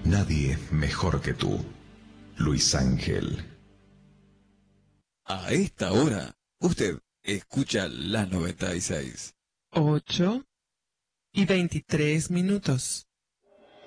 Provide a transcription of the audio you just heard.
Nadie mejor que tú, Luis Ángel. A esta hora, usted escucha la 96. 8:23.